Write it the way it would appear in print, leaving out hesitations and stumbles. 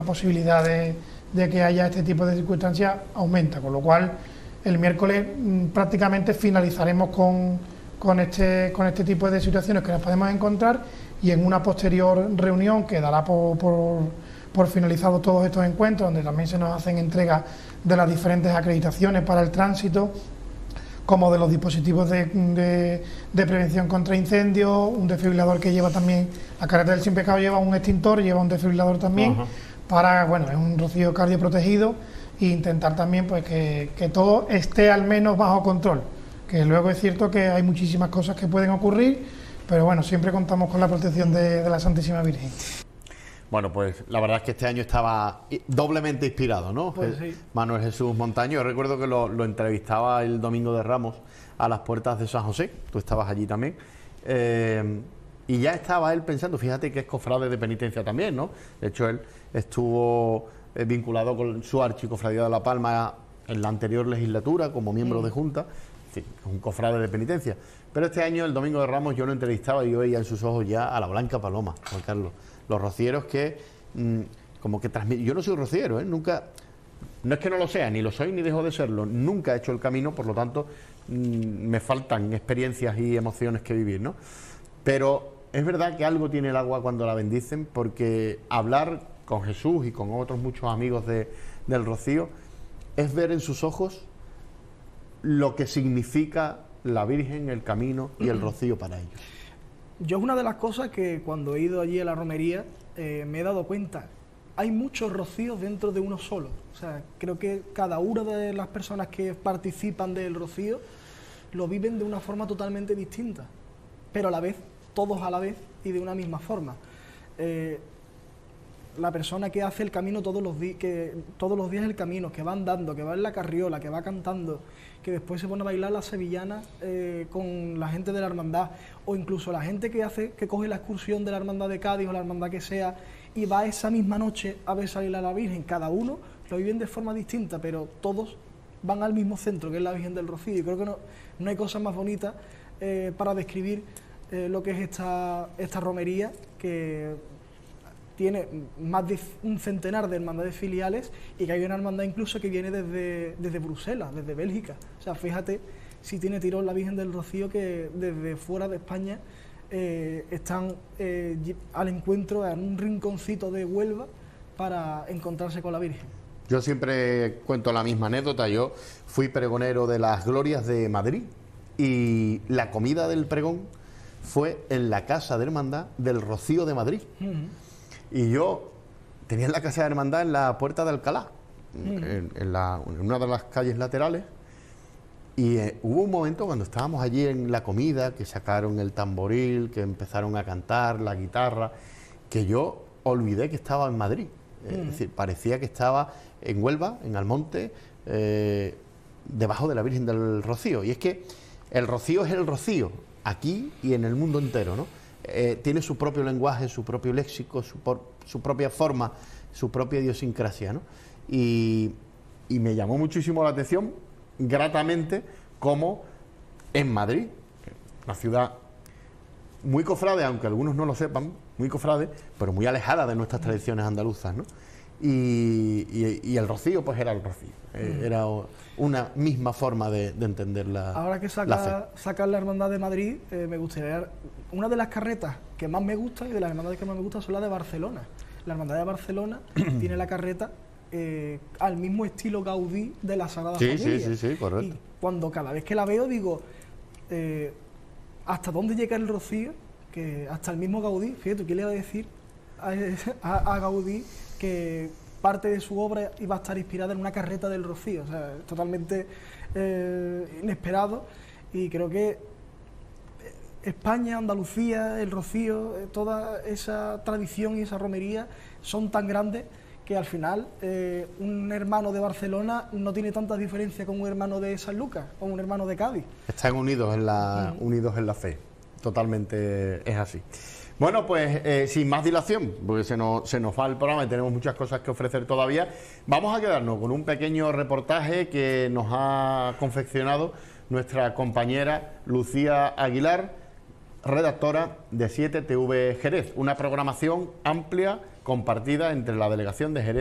posibilidad de que haya este tipo de circunstancias aumenta, con lo cual el miércoles prácticamente finalizaremos con este tipo de situaciones que nos podemos encontrar, y en una posterior reunión que dará por finalizados todos estos encuentros, donde también se nos hacen entrega de las diferentes acreditaciones para el tránsito, como de los dispositivos de prevención contra incendios, un desfibrilador que lleva también, la carretera del Sin Pecado lleva un extintor, lleva un desfibrilador también, para, bueno, es un rocío cardioprotegido, e intentar también pues que todo esté al menos bajo control, que luego es cierto que hay muchísimas cosas que pueden ocurrir, pero bueno, siempre contamos con la protección de la Santísima Virgen. Bueno, pues la verdad es que este año estaba doblemente inspirado, ¿no? Pues sí. Manuel Jesús Montaño. Yo recuerdo que lo entrevistaba el Domingo de Ramos a las puertas de San José, tú estabas allí también, y ya estaba él pensando, fíjate que es cofrade de penitencia también, ¿no? De hecho, él estuvo vinculado con su archicofradía de La Palma en la anterior legislatura como miembro de Junta, en fin, un cofrade de penitencia. Pero este año, el Domingo de Ramos, yo lo entrevistaba y yo veía en sus ojos ya a la Blanca Paloma, Juan Carlos. Los rocieros que como que transmiten. Yo no soy rociero, nunca, no es que no lo sea, ni lo soy ni dejo de serlo, nunca he hecho el camino, por lo tanto me faltan experiencias y emociones que vivir, ¿no? Pero es verdad que algo tiene el agua cuando la bendicen, porque hablar con Jesús y con otros muchos amigos del Rocío es ver en sus ojos lo que significa la Virgen, el camino y el Rocío para ellos. Yo es una de las cosas que cuando he ido allí a la romería me he dado cuenta. Hay muchos rocíos dentro de uno solo. O sea, creo que cada una de las personas que participan del rocío lo viven de una forma totalmente distinta, pero a la vez, todos a la vez y de una misma forma. La persona que hace el camino todos los días el camino, que va andando, que va en la carriola, que va cantando, que después se pone a bailar las sevillanas con la gente de la hermandad, o incluso la gente que coge la excursión de la hermandad de Cádiz o la hermandad que sea y va esa misma noche a ver salir a la Virgen. Cada uno lo viven de forma distinta, pero todos van al mismo centro, que es la Virgen del Rocío. Y creo que no hay cosa más bonita para describir lo que es esta romería, que tiene más de un centenar de hermandades filiales, y que hay una hermandad incluso que viene desde Bruselas, desde Bélgica. O sea, fíjate si tiene tirón la Virgen del Rocío, que desde fuera de España están al encuentro en un rinconcito de Huelva para encontrarse con la Virgen. Yo siempre cuento la misma anécdota. Yo fui pregonero de las Glorias de Madrid y la comida del pregón fue en la Casa de Hermandad del Rocío de Madrid. Y yo tenía la Casa de Hermandad en la Puerta de Alcalá, en una de las calles laterales, y hubo un momento cuando estábamos allí en la comida, que sacaron el tamboril, que empezaron a cantar, la guitarra, que yo olvidé que estaba en Madrid. Es decir, parecía que estaba en Huelva, en Almonte, debajo de la Virgen del Rocío. Y es que el Rocío es el Rocío, aquí y en el mundo entero, ¿no? Tiene su propio lenguaje, su propio léxico, su propia forma, su propia idiosincrasia, ¿no? Y me llamó muchísimo la atención, gratamente, como en Madrid, una ciudad muy cofrade, aunque algunos no lo sepan, muy cofrade, pero muy alejada de nuestras tradiciones andaluzas, ¿no? Y el Rocío, pues era el Rocío, era una misma forma de entender la fe. Ahora que sacar la Hermandad de Madrid, me gustaría... Una de las carretas que más me gusta y de las hermandades que más me gustan son las de Barcelona. La Hermandad de Barcelona tiene la carreta al mismo estilo Gaudí de la Sagrada Familia. Sí, correcto. Y cada vez que la veo digo, ¿hasta dónde llega el Rocío? Que hasta el mismo Gaudí, fíjate, ¿qué le iba a decir a Gaudí que parte de su obra iba a estar inspirada en una carreta del Rocío? O sea, totalmente inesperado, y creo que España, Andalucía, el Rocío, toda esa tradición y esa romería son tan grandes que al final un hermano de Barcelona no tiene tanta diferencia con un hermano de San Lucas o un hermano de Cádiz. Están unidos en la fe, totalmente es así. Bueno, pues sin más dilación, porque se nos va el programa y tenemos muchas cosas que ofrecer todavía, vamos a quedarnos con un pequeño reportaje que nos ha confeccionado nuestra compañera Lucía Aguilar, redactora de 7TV Jerez, una programación amplia compartida entre la delegación de Jerez